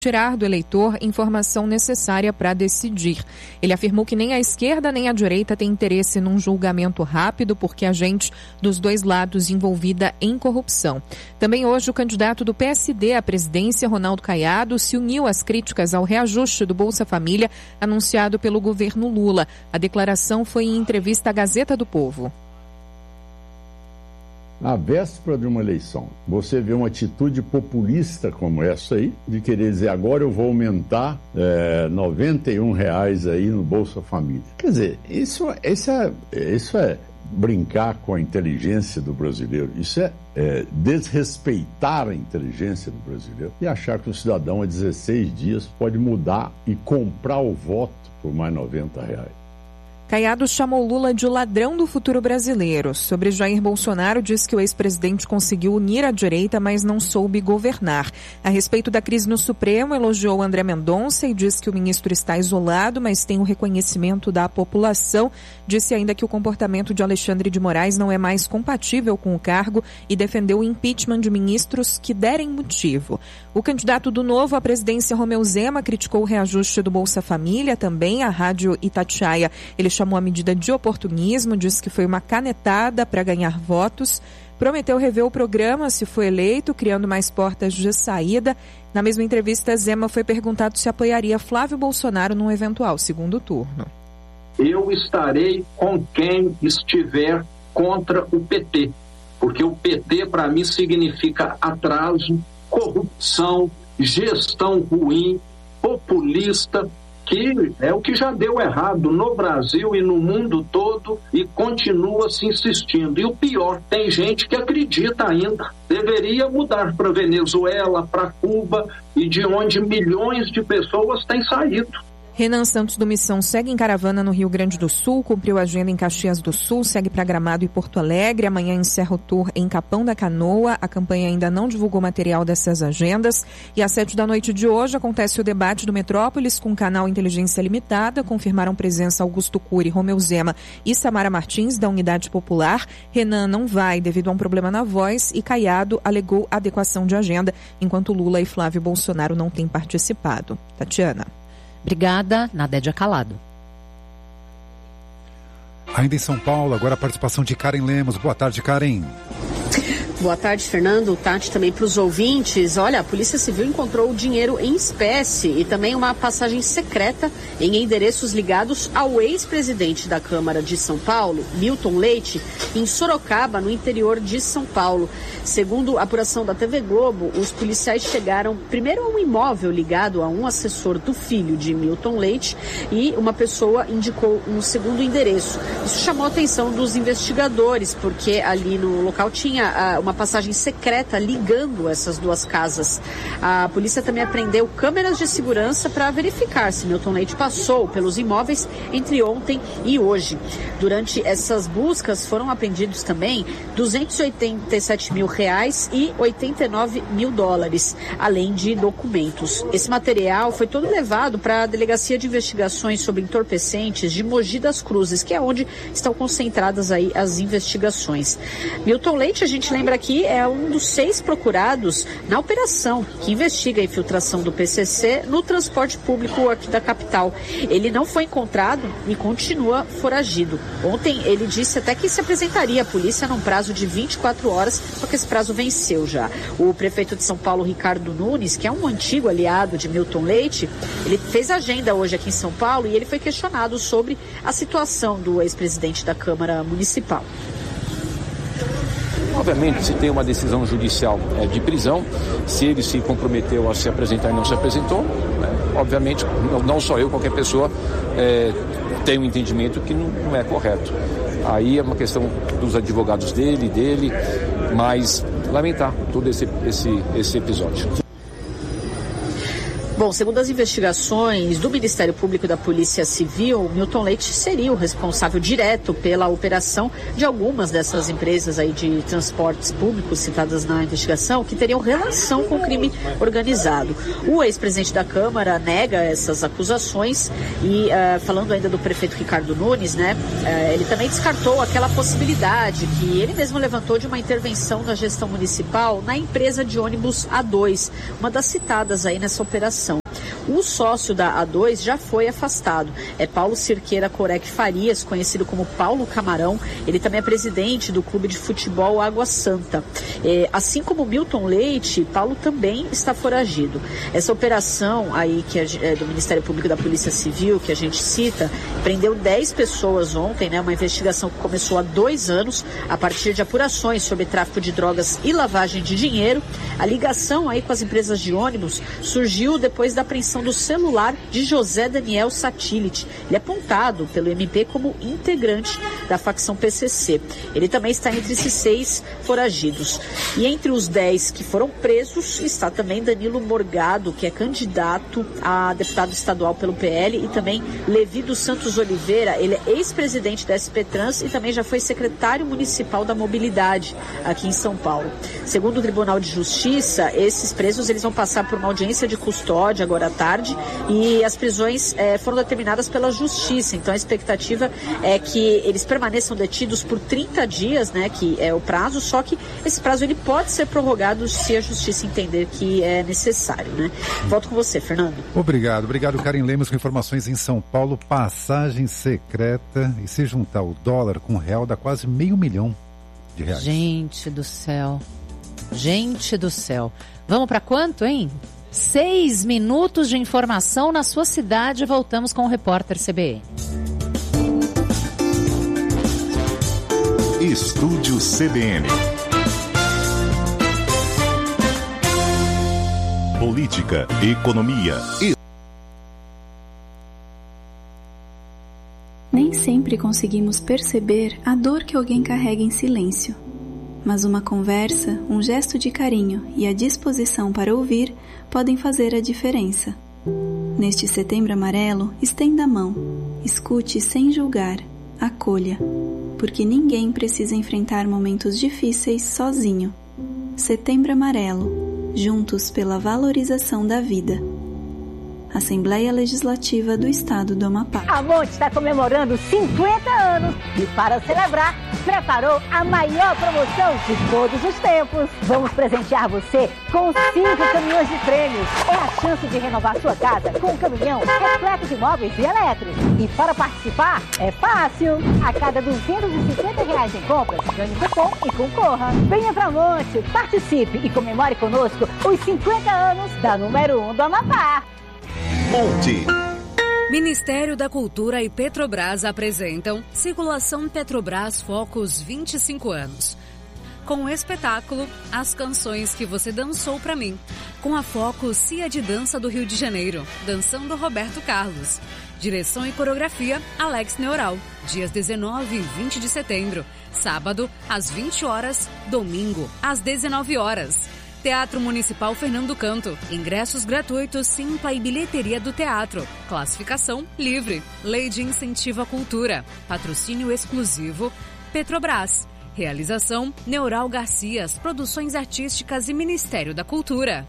tirar do eleitor informação necessária para decidir. Ele afirmou que nem a esquerda nem a direita têm interesse num julgamento rápido, porque há gente dos dois lados envolvida em corrupção. Também hoje o candidato do PSD à presidência, Ronaldo Caiado, se uniu às críticas ao reajuste do Bolsa Família anunciado pelo governo Lula. A declaração foi em entrevista à Gazeta do Povo. Na véspera de uma eleição, você vê uma atitude populista como essa aí, de querer dizer, agora eu vou aumentar R$91 aí no Bolsa Família. Quer dizer, isso é brincar com a inteligência do brasileiro, isso é desrespeitar a inteligência do brasileiro e achar que o cidadão, a 16 dias, pode mudar e comprar o voto por mais R$90. Caiado chamou Lula de ladrão do futuro brasileiro. Sobre Jair Bolsonaro, diz que o ex-presidente conseguiu unir a direita, mas não soube governar. A respeito da crise no Supremo, elogiou André Mendonça e diz que o ministro está isolado, mas tem o reconhecimento da população. Disse ainda que o comportamento de Alexandre de Moraes não é mais compatível com o cargo e defendeu o impeachment de ministros que derem motivo. O candidato do Novo à presidência, Romeu Zema, criticou o reajuste do Bolsa Família, também à Rádio Itatiaia. Ele chamou a medida de oportunismo, disse que foi uma canetada para ganhar votos, prometeu rever o programa se for eleito, criando mais portas de saída. Na mesma entrevista, Zema foi perguntado se apoiaria Flávio Bolsonaro num eventual segundo turno. Eu estarei com quem estiver contra o PT, porque o PT para mim significa atraso, corrupção, gestão ruim, populista, que é o que já deu errado no Brasil e no mundo todo e continua se insistindo. E o pior, tem gente que acredita ainda. Deveria mudar para Venezuela, para Cuba e de onde milhões de pessoas têm saído. Renan Santos do Missão segue em caravana no Rio Grande do Sul, cumpriu a agenda em Caxias do Sul, segue para Gramado e Porto Alegre. Amanhã encerra o tour em Capão da Canoa. A campanha ainda não divulgou material dessas agendas. E às 7h de hoje acontece o debate do Metrópolis com o canal Inteligência Limitada. Confirmaram presença Augusto Cury, Romeu Zema e Samara Martins, da Unidade Popular. Renan não vai devido a um problema na voz e Caiado alegou adequação de agenda, enquanto Lula e Flávio Bolsonaro não têm participado. Tatiana. Obrigada, Nadédia Calado. Ainda em São Paulo, agora a participação de Karen Lemos. Boa tarde, Karen. Boa tarde, Fernando. Tati, também para os ouvintes. Olha, a Polícia Civil encontrou dinheiro em espécie e também uma passagem secreta em endereços ligados ao ex-presidente da Câmara de São Paulo, Milton Leite, em Sorocaba, no interior de São Paulo. Segundo a apuração da TV Globo, os policiais chegaram primeiro a um imóvel ligado a um assessor do filho de Milton Leite e uma pessoa indicou um segundo endereço. Isso chamou a atenção dos investigadores, porque ali no local tinha uma passagem secreta ligando essas duas casas. A polícia também apreendeu câmeras de segurança para verificar se Milton Leite passou pelos imóveis entre ontem e hoje. Durante essas buscas foram apreendidos também R$287 mil e $89 mil, além de documentos. Esse material foi todo levado para a Delegacia de Investigações sobre Entorpecentes de Mogi das Cruzes, que é onde estão concentradas aí as investigações. Milton Leite, a gente lembra aqui, é um dos 6 procurados na operação que investiga a infiltração do PCC no transporte público aqui da capital. Ele não foi encontrado e continua foragido. Ontem ele disse até que se apresentaria à polícia num prazo de 24 horas, só que esse prazo venceu já. O prefeito de São Paulo, Ricardo Nunes, que é um antigo aliado de Milton Leite, ele fez agenda hoje aqui em São Paulo e ele foi questionado sobre a situação do ex-presidente da Câmara Municipal. Obviamente, se tem uma decisão judicial de prisão, se ele se comprometeu a se apresentar e não se apresentou, obviamente, não só eu, qualquer pessoa tem um entendimento que não é correto. Aí é uma questão dos advogados dele, mas lamentar todo esse episódio. Bom, segundo as investigações do Ministério Público e da Polícia Civil, Milton Leite seria o responsável direto pela operação de algumas dessas empresas aí de transportes públicos citadas na investigação, que teriam relação com o crime organizado. O ex-presidente da Câmara nega essas acusações e, falando ainda do prefeito Ricardo Nunes, ele também descartou aquela possibilidade que ele mesmo levantou de uma intervenção da gestão municipal na empresa de ônibus A2, uma das citadas aí nessa operação. O sócio da A2 já foi afastado. É Paulo Cirqueira Corec Farias, conhecido como Paulo Camarão. Ele também é presidente do Clube de Futebol Água Santa. Assim como Milton Leite, Paulo também está foragido. Essa operação aí que do Ministério Público e da Polícia Civil, que a gente cita, prendeu 10 pessoas ontem, né? Uma investigação que começou há 2 anos, a partir de apurações sobre tráfico de drogas e lavagem de dinheiro. A ligação aí com as empresas de ônibus surgiu depois da apreensão do celular de José Daniel Satillit. Ele é apontado pelo MP como integrante da facção PCC. Ele também está entre esses 6 foragidos. E entre os 10 que foram presos está também Danilo Morgado, que é candidato a deputado estadual pelo PL, e também Levi dos Santos Oliveira. Ele é ex-presidente da SP Trans e também já foi secretário municipal da Mobilidade aqui em São Paulo. Segundo o Tribunal de Justiça, esses presos eles vão passar por uma audiência de custódia agora à tarde e as prisões foram determinadas pela Justiça. Então a expectativa é que eles permaneçam detidos por 30 dias, né, que é o prazo, só que esse prazo ele pode ser prorrogado se a Justiça entender que é necessário, né? Volto com você, Fernando. Obrigado, Karen Lemos, com informações em São Paulo. Passagem secreta, e se juntar o dólar com o real dá quase R$500 milhão. Gente do céu. Vamos para quanto, hein? 6 minutos de informação na sua cidade. Voltamos com o repórter CBN. Estúdio CBN. Política, economia e... Nem sempre conseguimos perceber a dor que alguém carrega em silêncio. Mas uma conversa, um gesto de carinho e a disposição para ouvir podem fazer a diferença. Neste Setembro Amarelo, estenda a mão, escute sem julgar, acolha, porque ninguém precisa enfrentar momentos difíceis sozinho. Setembro Amarelo, juntos pela valorização da vida. Assembleia Legislativa do Estado do Amapá. A Monte está comemorando 50 anos e, para celebrar, preparou a maior promoção de todos os tempos. Vamos presentear você com 5 caminhões de prêmios. É a chance de renovar sua casa com um caminhão repleto de móveis e elétricos. E para participar, é fácil. A cada R$250 em compras, ganhe cupom e concorra. Venha pra Monte, participe e comemore conosco os 50 anos da número 1 do Amapá. Monte. Ministério da Cultura e Petrobras apresentam Circulação Petrobras Focus 25 anos. Com o espetáculo As Canções que Você Dançou Pra Mim, com a Focus Cia de Dança do Rio de Janeiro, dançando Roberto Carlos. Direção e coreografia Alex Neural, dias 19 e 20 de setembro, sábado às 20 horas, domingo às 19 horas. Teatro Municipal Fernando Canto. Ingressos gratuitos, Simpla e bilheteria do teatro. Classificação livre. Lei de Incentivo à Cultura. Patrocínio exclusivo Petrobras. Realização Neural Garcias, Produções Artísticas e Ministério da Cultura.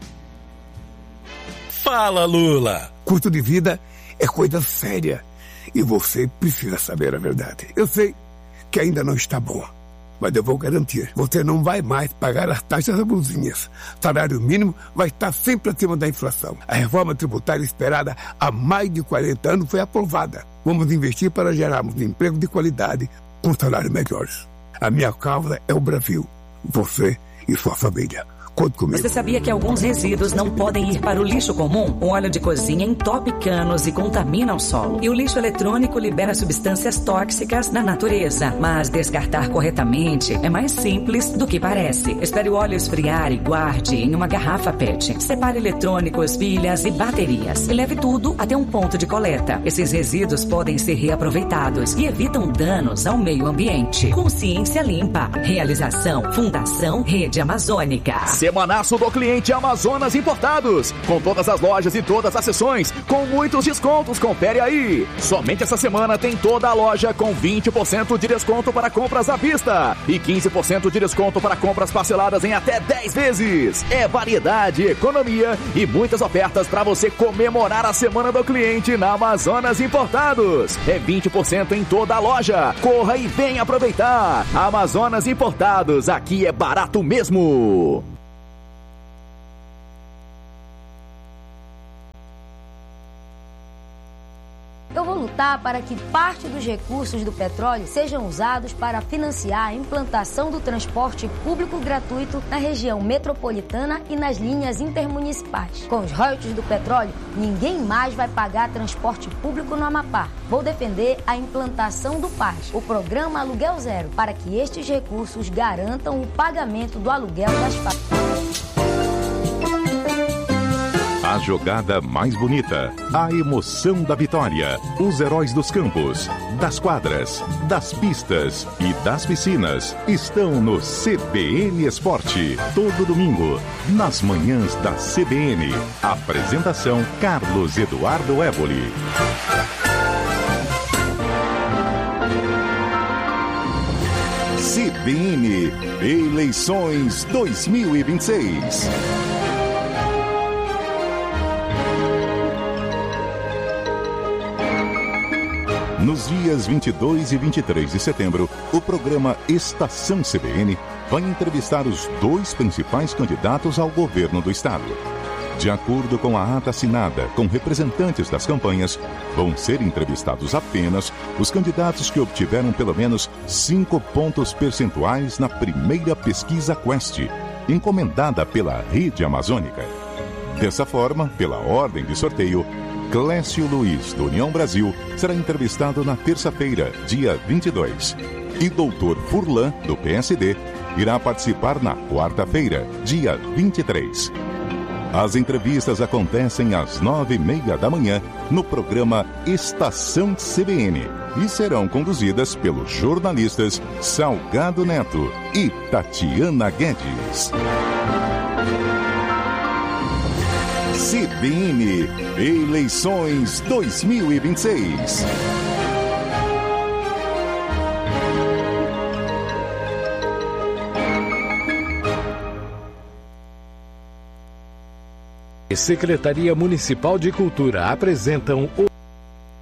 Fala, Lula! Custo de vida é coisa séria e você precisa saber a verdade. Eu sei que ainda não está bom, mas eu vou garantir, você não vai mais pagar as taxas abusinhas. Salário mínimo vai estar sempre acima da inflação. A reforma tributária esperada há mais de 40 anos foi aprovada. Vamos investir para gerarmos emprego de qualidade com salários melhores. A minha causa é o Brasil, você e sua família. Conte comigo. Você sabia que alguns resíduos não podem ir para o lixo comum? O óleo de cozinha entope canos e contamina o solo. E o lixo eletrônico libera substâncias tóxicas na natureza. Mas descartar corretamente é mais simples do que parece. Espere o óleo esfriar e guarde em uma garrafa PET. Separe eletrônicos, pilhas e baterias. E leve tudo até um ponto de coleta. Esses resíduos podem ser reaproveitados e evitam danos ao meio ambiente. Consciência Limpa. Realização Fundação Rede Amazônica. Semanaço do Cliente Amazonas Importados. Com todas as lojas e todas as seções, com muitos descontos, confere aí. Somente essa semana tem toda a loja com 20% de desconto para compras à vista e 15% de desconto para compras parceladas em até 10 vezes. É variedade, economia e muitas ofertas para você comemorar a Semana do Cliente na Amazonas Importados. É 20% em toda a loja. Corra e vem aproveitar. Amazonas Importados, aqui é barato mesmo. Eu vou lutar para que parte dos recursos do petróleo sejam usados para financiar a implantação do transporte público gratuito na região metropolitana e nas linhas intermunicipais. Com os royalties do petróleo, ninguém mais vai pagar transporte público no Amapá. Vou defender a implantação do PAS, o Programa Aluguel Zero, para que estes recursos garantam o pagamento do aluguel das famílias. A jogada mais bonita, a emoção da vitória, os heróis dos campos, das quadras, das pistas e das piscinas estão no CBN Esporte. Todo domingo, nas manhãs da CBN. Apresentação Carlos Eduardo Évoli. CBN Eleições 2026. Nos dias 22 e 23 de setembro, o programa Estação CBN vai entrevistar os 2 principais candidatos ao governo do estado. De acordo com a ata assinada com representantes das campanhas, vão ser entrevistados apenas os candidatos que obtiveram pelo menos 5 pontos percentuais na primeira pesquisa Quest, encomendada pela Rede Amazônica. Dessa forma, pela ordem de sorteio, Clécio Luiz, do União Brasil, será entrevistado na terça-feira, dia 22. E Dr. Furlan, do PSD, irá participar na quarta-feira, dia 23. As entrevistas acontecem às 9h30 da manhã no programa Estação CBN e serão conduzidas pelos jornalistas Salgado Neto e Tatiana Guedes. CBN Eleições 2026. Secretaria Municipal de Cultura apresentam o